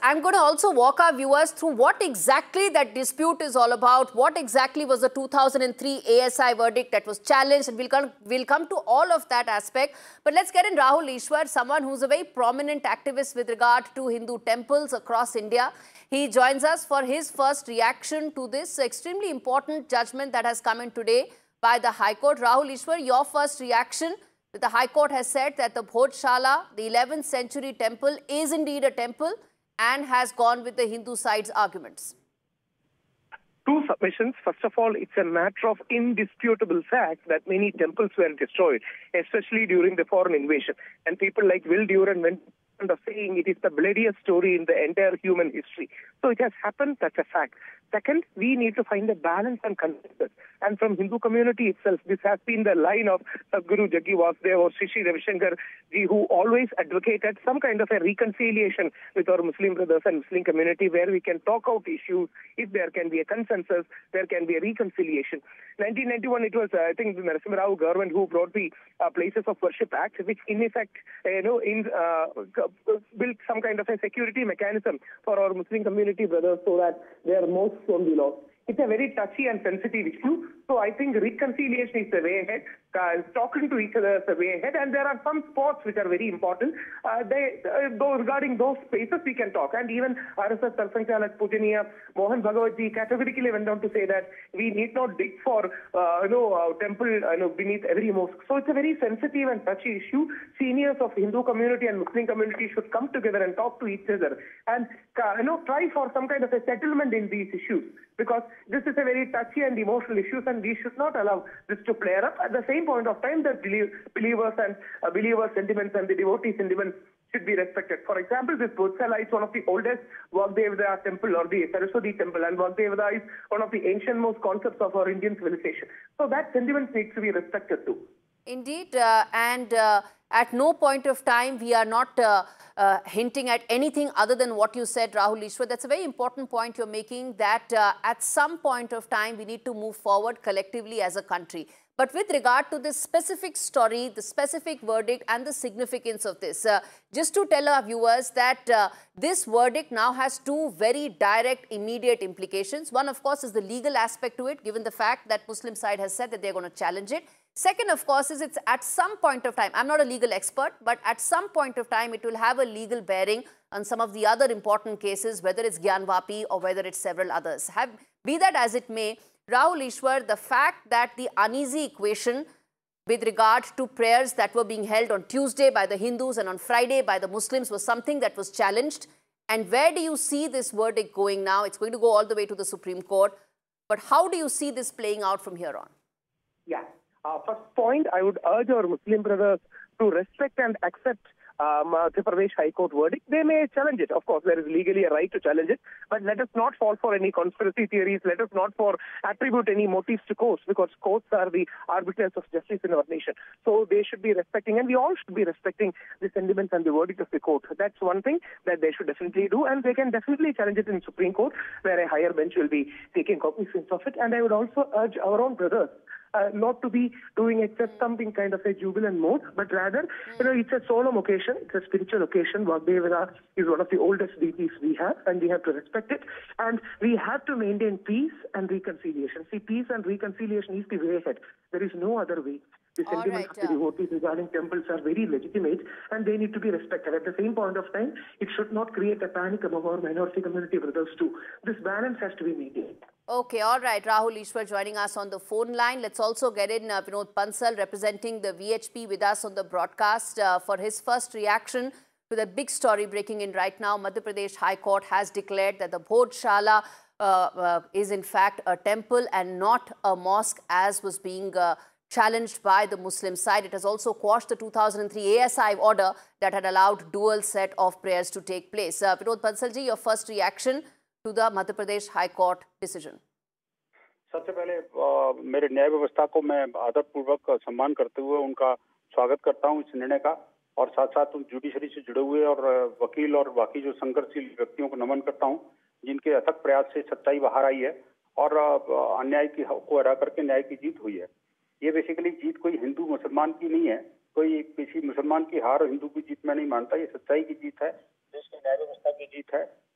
I'm going to also walk our viewers through what exactly that dispute is all about, what exactly was the 2003 ASI verdict that was challenged, and we'll come to all of that aspect. But let's get in Rahul Ishwar, someone who's a very prominent activist with regard to Hindu temples across India. He joins us for his first reaction to this extremely important judgment that has come in today by the High Court. Rahul Ishwar, your first reaction. The High Court has said that the Bhodshala, the 11th century temple, is indeed a temple and has gone with the Hindu side's arguments. Two submissions. First of all, it's a matter of indisputable fact that many temples were destroyed, especially during the foreign invasion. And people like Will Duran went on saying it is the bloodiest story in the entire human history. So it has happened, that's a fact. Second, we need to find a balance and consensus. And from Hindu community itself, this has been the line of Sadhguru Jaggi Vasudev or Sri Sri Ravi Shankar ji, who always advocated some kind of a reconciliation with our Muslim brothers and Muslim community, where we can talk out issues. If there can be a consensus, there can be a reconciliation. 1991, it was, I think, the Narasimha Rao government who brought the Places of Worship Act, which in effect, built some kind of a security mechanism for our Muslim community brothers so that their mosques won't be lost. It's a very touchy and sensitive issue. So I think reconciliation is the way ahead. Talking to each other is the way ahead. And there are some spots which are very important. Regarding those spaces, we can talk. And even RSS Sarsanchalat Pujaniya Mohan Bhagawat categorically went on to say that we need not dig for temple beneath every mosque. So it's a very sensitive and touchy issue. Seniors of Hindu community and Muslim community should come together and talk to each other and try for some kind of a settlement in these issues, because this is a very touchy and emotional issue, and we should not allow this to flare up. At the same point of time, the believers and believers' sentiments and the devotees' sentiments should be respected. For example, this Bhodshala is one of the oldest Vagdevada temple, or the Saraswati temple, and Vagdevada is one of the ancient most concepts of our Indian civilization. So that sentiment needs to be respected too. Indeed, at no point of time we are not hinting at anything other than what you said, Rahul Ishwar. That's a very important point you're making, that at some point of time we need to move forward collectively as a country. But with regard to this specific story, the specific verdict and the significance of this, just to tell our viewers that this verdict now has two very direct, immediate implications. One, of course, is the legal aspect to it, given the fact that Muslim side has said that they're going to challenge it. Second, of course, is it's at some point of time, I'm not a legal expert, but at some point of time, it will have a legal bearing on some of the other important cases, whether it's Gyanvapi or whether it's several others. Be that as it may, Rahul Ishwar, the fact that the uneasy equation with regard to prayers that were being held on Tuesday by the Hindus and on Friday by the Muslims was something that was challenged. And where do you see this verdict going now? It's going to go all the way to the Supreme Court. But how do you see this playing out from here on? Yeah. First point, I would urge our Muslim brothers to respect and accept Madhya Pradesh High Court verdict. They may challenge it. Of course, there is legally a right to challenge it. But let us not fall for any conspiracy theories. Let us not attribute any motives to courts, because courts are the arbiters of justice in our nation. So they should be respecting, and we all should be respecting the sentiments and the verdict of the court. That's one thing that they should definitely do, and they can definitely challenge it in Supreme Court, where a higher bench will be taking cognizance of it. And I would also urge our own brothers not to be doing except something kind of a jubilant mode, but rather, it's a solemn occasion, it's a spiritual occasion. Vagdevada is one of the oldest deities we have, and we have to respect it. And we have to maintain peace and reconciliation. See, peace and reconciliation is the way ahead. There is no other way. The sentiments of the devotees regarding temples are very legitimate, and they need to be respected. At the same point of time, it should not create a panic among our minority community brothers too. This balance has to be maintained. Okay, all right. Rahul Ishwar joining us on the phone line. Let's also get in Vinod Bansal representing the VHP with us on the broadcast for his first reaction to the big story breaking in right now. Madhya Pradesh High Court has declared that the Bhodshala is in fact a temple and not a mosque, as was being challenged by the Muslim side. It has also quashed the 2003 ASI order that had allowed dual set of prayers to take place. Vinod Bansal ji, your first reaction to the Madhya Pradesh High Court decision? सबसे पहले मेरे न्याय व्यवस्था को मैं आदरपूर्वक सम्मान करते हुए उनका स्वागत करता हूं इस निर्णय का, और साथ साथ जुडिशरी से जुड़े हुए और वकील और बाकी जो संघर्षशील व्यक्तियों को नमन करता हूं, जिनके अथक प्रयास से सच्चाई बाहर आई है और अन्याय की को हरा करके न्याय की जीत हुई है। ये बेसिकली जीत कोई हिंदू मुसलमान की नहीं है, कोई किसी मुसलमान की हार और हिंदू की जीत मैं नहीं मानता। ये सच्चाई की जीत है, देश की न्याय व्यवस्था की जीत है,